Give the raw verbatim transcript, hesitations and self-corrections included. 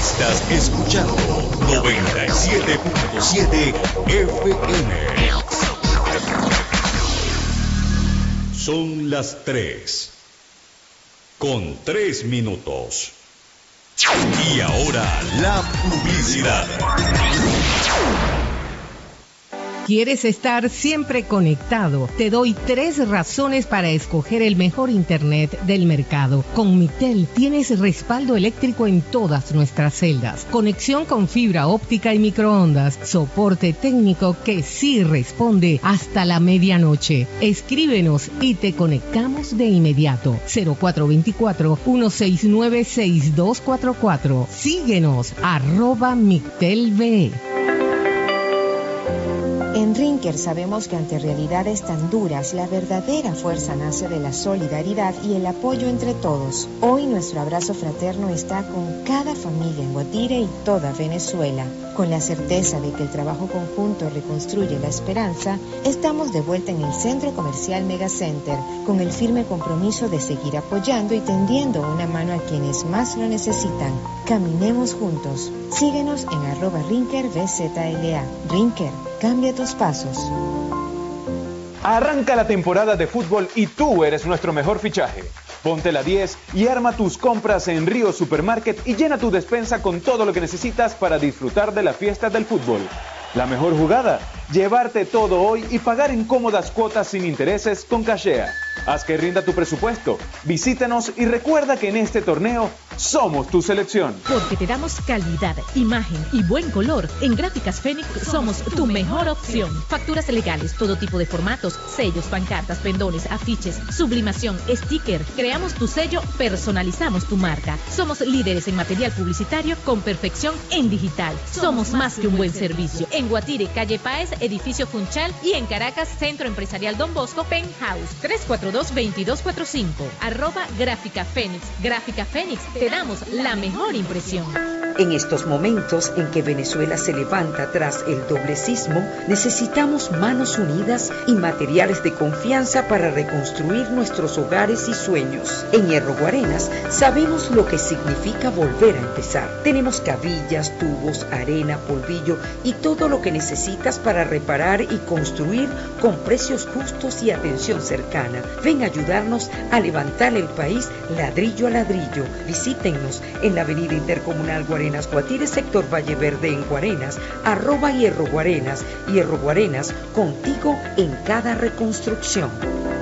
Estás escuchando noventa y siete punto siete F M. Son las tres con tres minutos. Y ahora la publicidad. ¿Quieres estar siempre conectado? Te doy tres razones para escoger el mejor internet del mercado. Con Mictel tienes respaldo eléctrico en todas nuestras celdas, conexión con fibra óptica y microondas, soporte técnico que sí responde hasta la medianoche. Escríbenos y te conectamos de inmediato. cero cuatro dos cuatro, uno seis nueve, seis dos cuatro cuatro. Síguenos, arroba Mictel V. En Rinker sabemos que ante realidades tan duras, la verdadera fuerza nace de la solidaridad y el apoyo entre todos. Hoy nuestro abrazo fraterno está con cada familia en Guatire y toda Venezuela. Con la certeza de que el trabajo conjunto reconstruye la esperanza, estamos de vuelta en el Centro Comercial Megacenter, con el firme compromiso de seguir apoyando y tendiendo una mano a quienes más lo necesitan. Caminemos juntos. Síguenos en arroba Rinker V Z L A. Rinker, cambia tus pasos. Arranca la temporada de fútbol y tú eres nuestro mejor fichaje. Ponte la diez y arma tus compras en Río Supermarket y llena tu despensa con todo lo que necesitas para disfrutar de la fiesta del fútbol. La mejor jugada, llevarte todo hoy y pagar en cómodas cuotas sin intereses con Cashea. Haz que rinda tu presupuesto. Visítanos y recuerda que en este torneo somos tu selección. Porque te damos calidad, imagen y buen color. En Gráficas Fénix somos tu mejor opción. Facturas legales, todo tipo de formatos, sellos, pancartas, pendones, afiches, sublimación, sticker. Creamos tu sello, personalizamos tu marca. Somos líderes en material publicitario con perfección en digital. Somos más que un buen servicio. En Guatire, calle Páez, edificio Funchal, y en Caracas, Centro Empresarial Don Bosco, Penthouse, tres cuatro dos, dos dos cuatro cinco. Arroba Gráfica Fénix. Gráfica Fénix, te damos la mejor impresión. En estos momentos en que Venezuela se levanta tras el doble sismo, necesitamos manos unidas y materiales de confianza para reconstruir nuestros hogares y sueños. En Hierro Guarenas sabemos lo que significa volver a empezar. Tenemos cabillas, tubos, arena, polvillo y todo lo que necesitas para reparar y construir con precios justos y atención cercana. Ven a ayudarnos a levantar el país ladrillo a ladrillo. Visítennos en la avenida Intercomunal Guarenas Guatire, sector Valle Verde en Guarenas, arroba Hierro Guarenas. Hierro Guarenas, contigo en cada reconstrucción.